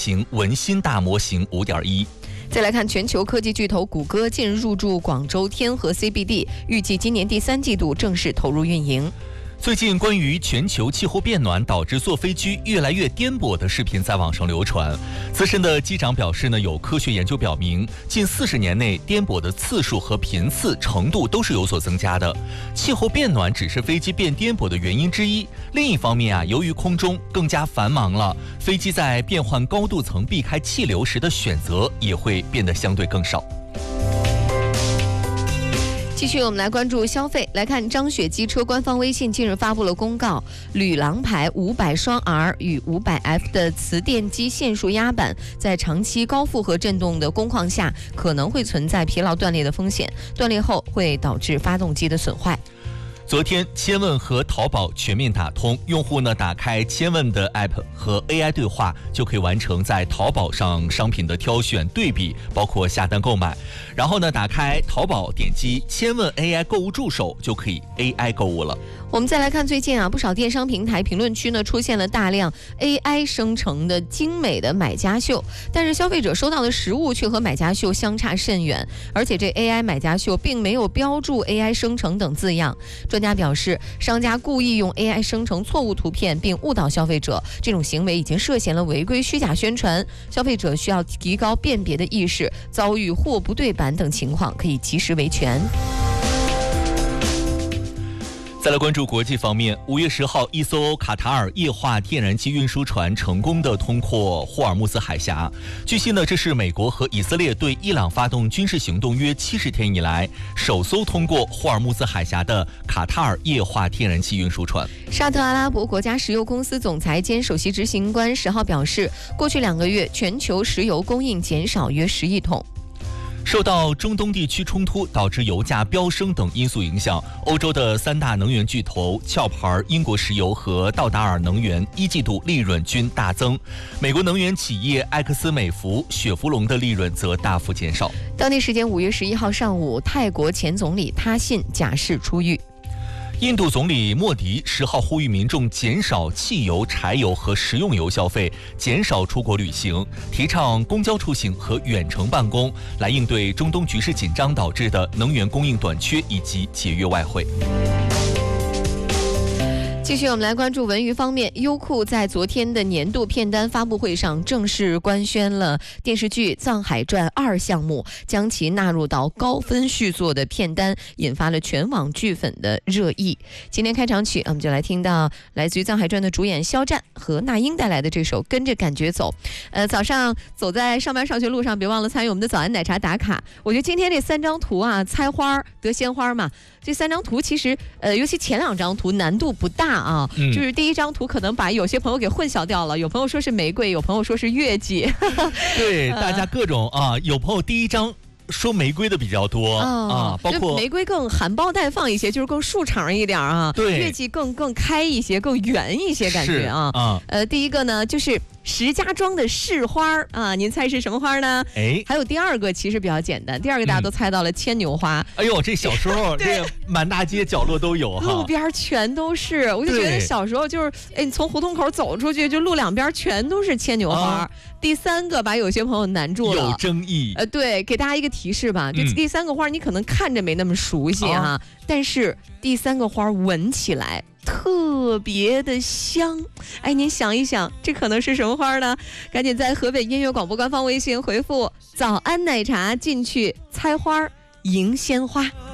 型文心大模型 5.1。 再来看全球科技巨头谷歌近日入驻广州天河 CBD， 预计今年第3季度正式投入运营。 最近关于全球气候变暖导致坐飞机越来越颠簸的视频在网上流传。资深的机长表示呢，有科学研究表明，近40年内颠簸的次数和频次程度都是有所增加的。气候变暖只是飞机变颠簸的原因之一。另一方面啊，由于空中更加繁忙了，飞机在变换高度层避开气流时的选择也会变得相对更少。 继续，我们来关注消费。来看张雪机车官方微信近日发布了公告，吕郎牌500双 R 与500F 的磁电机线束压板在长期高负荷振动的工况下，可能会存在疲劳断裂的风险，断裂后会导致发动机的损坏。 昨天，千问和淘宝全面打通，用户呢打开千问的 App 和 AI 对话，就可以完成在淘宝上商品的挑选、对比，包括下单购买。然后呢，打开淘宝，点击千问 AI 购物助手，就可以 AI 购物了。 我们再来看最近啊，不少电商平台评论区呢出现了大量 AI 生成的精美的买家秀，但是消费者收到的实物却和买家秀相差甚远，而且这 AI 买家秀并没有标注 AI 生成等字样。专家表示，商家故意用 AI 生成错误图片并误导消费者，这种行为已经涉嫌了违规虚假宣传，消费者需要提高辨别的意识，遭遇货不对版等情况可以及时维权。 再来关注国际方面，5月10号，一艘卡塔尔液化天然气运输船成功的通过霍尔木兹海峡。据悉呢，这是美国和以色列对伊朗发动军事行动约70天以来，首艘通过霍尔木兹海峡的卡塔尔液化天然气运输船。 沙特阿拉伯国家石油公司总裁兼首席执行官10号表示，过去2个月，全球石油供应减少约10亿桶。 受到中东地区冲突导致油价飙升等因素影响，欧洲的3大能源巨头壳牌英国石油和道达尔能源1季度利润均大增，美国能源企业埃克斯美孚、雪佛龙的利润则大幅减少。 当地时间5月11号上午，泰国前总理他信假释出狱。 印度总理莫迪10号呼吁民众减少汽油、柴油和食用油消费，减少出国旅行，提倡公交出行和远程办公，来应对中东局势紧张导致的能源供应短缺以及节约外汇。 继续，我们来关注文娱方面。优酷在昨天的年度片单发布会上正式官宣了电视剧《藏海传2》项目，将其纳入到高分续作的片单，引发了全网剧粉的热议。今天开场曲，我们就来听到来自于《藏海传》的主演肖战和那英带来的这首《跟着感觉走》。早上走在上班上学路上，别忘了参与我们的早安奶茶打卡。我觉得今天这3张图啊，猜花得鲜花嘛。这3张图其实尤其前2张图难度不大啊，就是第1张图可能把有些朋友给混淆掉了，有朋友说是玫瑰，有朋友说是月季。 对，大家各种啊，有朋友第1张说玫瑰的比较多啊，包括玫瑰更含苞待放一些，就是更竖长一点啊。 对， 月季更开一些，更圆一些感觉啊。第一个呢就是石家庄的市花啊，您猜是什么花呢？还有第2个其实比较简单，第2个大家都猜到了牵牛花。 哎呦，这小时候这满大街角落都有哈， 路边全都是。我就觉得小时候就是，你从胡同口走出去，就路两边全都是牵牛花。第3个把有些朋友难住了， 有争议。 对，给大家一个提示吧，这第3个花你可能看着没那么熟悉哈，但是第3个花闻起来特别的香。您想一想，这可能是什么花呢？赶紧在河北音乐广播官方微信回复早安奶茶进去猜花，赢鲜花。